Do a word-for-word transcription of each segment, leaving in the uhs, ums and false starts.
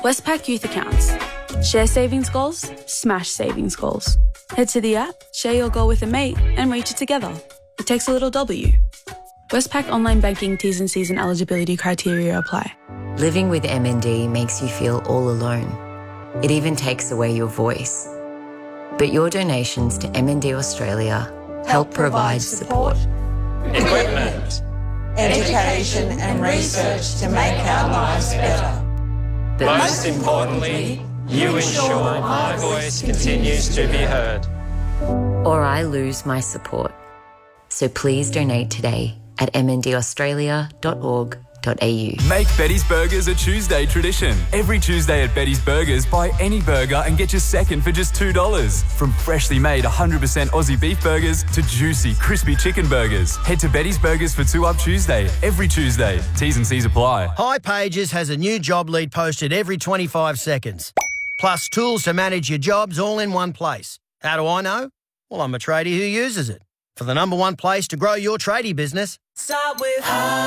Westpac Youth Accounts. Share savings goals, smash savings goals. Head to the app, share your goal with a mate and reach it together. It takes a little W. Westpac Online Banking T's and C's and eligibility criteria apply. Living with M N D makes you feel all alone. It even takes away your voice. But your donations to M N D Australia help, help provide support, equipment, education and research to make our lives better. But most importantly, you ensure my voice continues to be heard. Or I lose my support. So please donate today at m n d australia dot org dot a u. Make Betty's Burgers a Tuesday tradition. Every Tuesday at Betty's Burgers, buy any burger and get your second for just two dollars. From freshly made one hundred percent Aussie beef burgers to juicy, crispy chicken burgers. Head to Betty's Burgers for Two Up Tuesday, every Tuesday. T's and C's apply. hipages has a new job lead posted every twenty-five seconds. Plus tools to manage your jobs all in one place. How do I know? Well, I'm a tradie who uses it. For the number one place to grow your tradie business, start with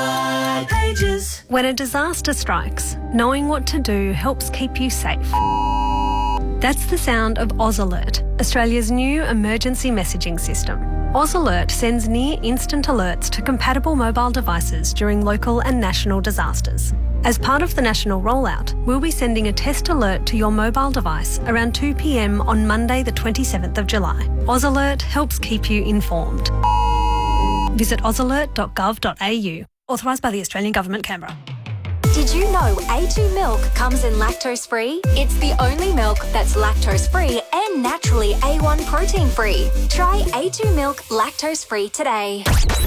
hipages. When a disaster strikes, knowing what to do helps keep you safe. That's the sound of AusAlert, Australia's new emergency messaging system. AusAlert sends near-instant alerts to compatible mobile devices during local and national disasters. As part of the national rollout, we'll be sending a test alert to your mobile device around two p m on Monday the twenty-seventh of July. AusAlert helps keep you informed. Visit ausalert dot gov dot a u. Authorised by the Australian Government, Canberra. Did you know A two milk comes in lactose-free? It's the only milk that's lactose-free and naturally A one protein-free. Try A two milk lactose-free today.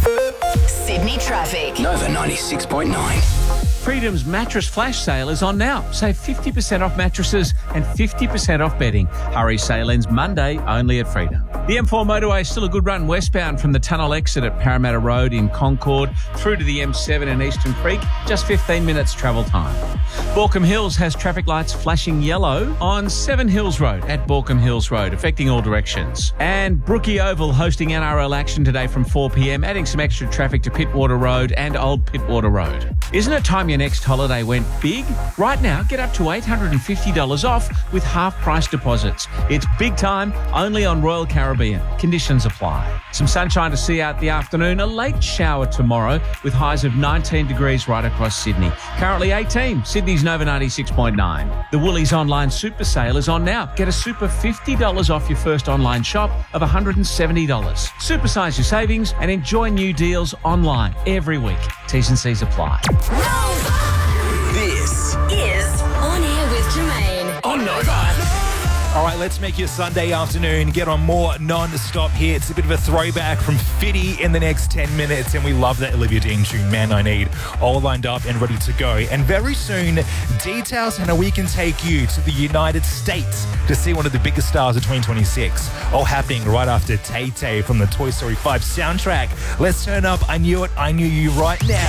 Sydney traffic. Nova ninety-six point nine. Freedom's mattress flash sale is on now. Save fifty percent off mattresses and fifty percent off bedding. Hurry, sale ends Monday only at Freedom. The M four motorway is still a good run westbound from the tunnel exit at Parramatta Road in Concord through to the M seven in Eastern Creek. Just fifteen minutes travel time. Baulkham Hills has traffic lights flashing yellow on Seven Hills Road at Baulkham Hills Road, affecting all directions. And Brookie Oval hosting N R L action today from four p m, adding some extra traffic to Pittwater Road and Old Pittwater Road. Isn't it time your next holiday went big? Right now, get up to eight hundred fifty dollars off with half-price deposits. It's big time, only on Royal Caribbean. Conditions apply. Some sunshine to see out the afternoon. A late shower tomorrow with highs of nineteen degrees right across Sydney. Currently eighteen. Sydney's Nova ninety-six point nine. The Woolies online super sale is on now. Get a super fifty dollars off your first online shop of one hundred seventy dollars. Supersize your savings and enjoy new deals online every week. T's and C's apply. This is On Air with Jermaine on Nova. All right, let's make your Sunday afternoon get on more non-stop hits. A bit of a throwback from Fitty in the next ten minutes. And we love that Olivia Dean tune, Man I Need, all lined up and ready to go. And very soon, details on how we can take you to the United States to see one of the biggest stars of twenty twenty-six. All happening right after Tay Tay from the Toy Story five soundtrack. Let's turn up I Knew It, I Knew You right now.